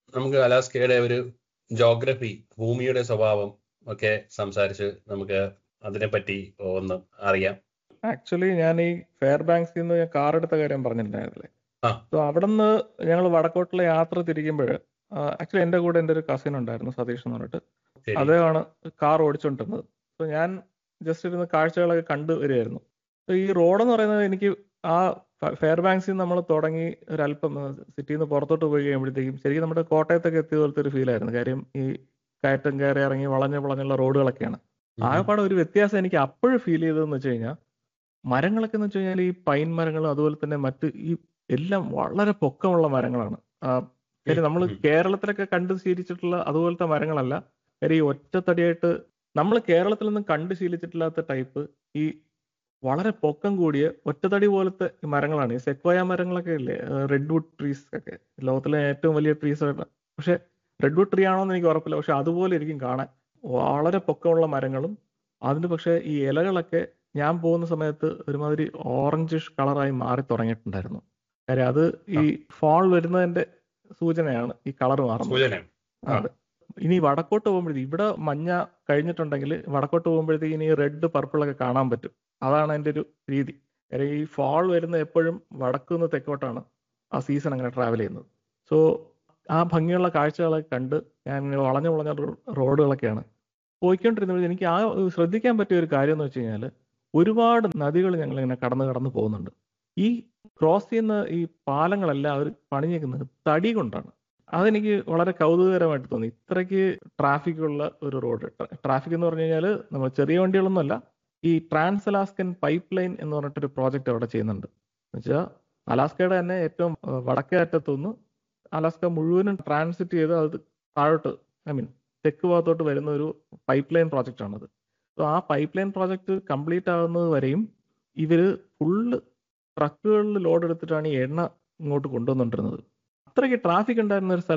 നമുക്ക് അലാസ്കയുടെ ഒരു ജോഗ്രഫി, ഭൂമിയുടെ സ്വഭാവം ഒക്കെ സംസാരിച്ച് നമുക്ക് അതിനെപ്പറ്റി ഒന്ന് അറിയാം. ആക്ച്വലി ഞാൻ ഈ ഫെയർ ബാങ്ക്സിൽ നിന്ന് കാർ എടുത്ത കാര്യം പറഞ്ഞിട്ടുണ്ടായിരുന്നില്ലേ. ആ. സോ അവിടെ നിന്ന് ഞങ്ങൾ വടക്കോട്ടുള്ള യാത്ര തിരിക്കുമ്പോൾ ആക്ച്വലി എൻ്റെ കൂടെ എൻ്റെ ഒരു കസിൻ ഉണ്ടായിരുന്നു, സതീഷ് എന്ന് പറഞ്ഞിട്ട്. ശരി. അദ്ദേഹമാണ് കാർ ഓടിച്ചോണ്ടിരുന്നത്. സോ ഞാൻ ജസ്റ്റ് ഇരുന്ന് കാഴ്ചകളൊക്കെ കണ്ടു വരികയായിരുന്നു. സോ ഈ റോഡെന്ന് പറയുന്നത് എനിക്ക് ആ ഫെയർ ബാങ്ക്സിൽ നിന്ന് നമ്മൾ തുടങ്ങി ഒരല്പം സിറ്റിയിൽ നിന്ന് പുറത്തോട്ട് പോയി കഴിയുമ്പോഴത്തേക്കും ശരിക്കും നമ്മുടെ കോട്ടയത്തൊക്കെ എത്തിയ പോലത്തെ ഒരു ഫീലായിരുന്നു. കാര്യം ഈ കയറ്റം കയറി ഇറങ്ങി വളഞ്ഞുള്ള റോഡുകളൊക്കെയാണ്. ആകെപ്പാടെ ഒരു വ്യത്യാസം എനിക്ക് അപ്പോഴും ഫീൽ ചെയ്തതെന്ന് വെച്ച് കഴിഞ്ഞാൽ, മരങ്ങളൊക്കെ എന്ന് വെച്ച് കഴിഞ്ഞാൽ ഈ പൈൻ മരങ്ങളും അതുപോലെ തന്നെ മറ്റ് ഈ എല്ലാം വളരെ പൊക്കമുള്ള മരങ്ങളാണ്. കാര്യം നമ്മൾ കേരളത്തിലൊക്കെ കണ്ടു ശീലിച്ചിട്ടുള്ള അതുപോലത്തെ മരങ്ങളല്ല. കാര്യം ഈ ഒറ്റത്തടിയായിട്ട് നമ്മൾ കേരളത്തിൽ നിന്നും കണ്ടു ശീലിച്ചിട്ടില്ലാത്ത ടൈപ്പ് ഈ വളരെ പൊക്കം കൂടിയ ഒറ്റത്തടി പോലത്തെ മരങ്ങളാണ്. ഈ സെക്വോയ മരങ്ങളൊക്കെ ഇല്ലേ, റെഡ് വുഡ് ട്രീസ് ഒക്കെ ലോകത്തിലെ ഏറ്റവും വലിയ ട്രീസ്. പക്ഷെ റെഡ് വുഡ് ട്രീ ആണോ എന്ന് എനിക്ക് ഉറപ്പില്ല. പക്ഷെ അതുപോലെ ഇരിക്കും കാണാൻ, വളരെ പൊക്കമുള്ള മരങ്ങളും. അതിന് പക്ഷെ ഈ ഇലകളൊക്കെ ഞാൻ പോകുന്ന സമയത്ത് ഒരുമാതിരി ഓറഞ്ചിഷ് കളറായി മാറി തുടങ്ങിയിട്ടുണ്ടായിരുന്നു. കാര്യം അത് ഈ ഫോൾ വരുന്നതിന്റെ സൂചനയാണ് ഈ കളർ മാറുന്നത്. അതെ. ഇനി വടക്കോട്ട് പോകുമ്പോഴത്തേക്ക് ഇവിടെ മഞ്ഞ കഴിഞ്ഞിട്ടുണ്ടെങ്കിൽ വടക്കോട്ട് പോകുമ്പോഴത്തേക്ക് ഇനി റെഡ് പർപ്പിളൊക്കെ കാണാൻ പറ്റും. അതാണ് എൻ്റെ ഒരു രീതി. കാര്യം ഈ ഫോൾ വരുന്ന എപ്പോഴും വടക്കു നിന്ന് തെക്കോട്ടാണ് ആ സീസൺ അങ്ങനെ ട്രാവൽ ചെയ്യുന്നത്. സോ ആ ഭംഗിയുള്ള കാഴ്ചകളൊക്കെ കണ്ട് ഞാൻ വളഞ്ഞ റോഡുകളൊക്കെയാണ് പോയിക്കൊണ്ടിരുന്നത്. എനിക്ക് ആ ശ്രദ്ധിക്കാൻ പറ്റിയ ഒരു കാര്യം എന്ന് വെച്ച് കഴിഞ്ഞാൽ, ഒരുപാട് നദികൾ ഞങ്ങളിങ്ങനെ കടന്ന് പോകുന്നുണ്ട്. ഈ ക്രോസ് ചെയ്യുന്ന ഈ പാലങ്ങളെല്ലാം അവർ പണിഞ്ഞേക്കുന്നത് തടി കൊണ്ടാണ്. അതെനിക്ക് വളരെ കൗതുകകരമായിട്ട് തോന്നി. ഇത്രയ്ക്ക് ട്രാഫിക് ഉള്ള ഒരു റോഡ്. ട്രാഫിക് എന്ന് പറഞ്ഞു കഴിഞ്ഞാൽ നമ്മൾ ചെറിയ വണ്ടികളൊന്നുമല്ല. ഈ ട്രാൻസ് അലാസ്കൻ പൈപ്പ് ലൈൻ എന്ന് പറഞ്ഞിട്ടൊരു പ്രോജക്റ്റ് അവിടെ ചെയ്യുന്നുണ്ട്. എന്നുവെച്ചാൽ അലാസ്കയുടെ തന്നെ ഏറ്റവും വടക്കേ അറ്റത്തുനിന്ന് അലാസ്ക മുഴുവനും ട്രാൻസിറ്റ് ചെയ്ത് അത് താഴോട്ട്, തെക്ക് ഭാഗത്തോട്ട് വരുന്ന ഒരു പൈപ്പ് ലൈൻ പ്രോജക്റ്റ് ആണത്. സോ ആ പൈപ്പ് ലൈൻ പ്രോജക്റ്റ് കംപ്ലീറ്റ് ആകുന്നത് വരെയും ഇവർ ഫുള്ള് ട്രക്കുകളിൽ ലോഡ് എടുത്തിട്ടാണ് ഈ എണ്ണ ഇങ്ങോട്ട് കൊണ്ടുവന്നുകൊണ്ടിരുന്നത്. അത്രയ്ക്ക് ട്രാഫിക് ഉണ്ടായിരുന്ന ഒരു സ്ഥലം